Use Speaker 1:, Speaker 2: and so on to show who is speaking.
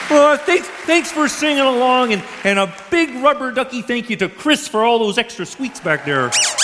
Speaker 1: Thanks for singing along, and a big rubber ducky thank you to Chris for all those extra sweets back there.